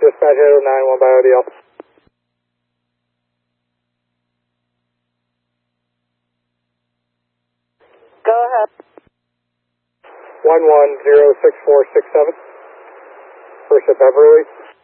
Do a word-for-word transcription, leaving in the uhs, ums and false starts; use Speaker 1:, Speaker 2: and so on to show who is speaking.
Speaker 1: Dispatch eight oh nine, one by O D L.
Speaker 2: Go ahead.
Speaker 1: one one zero six four six seven. First at Beverly.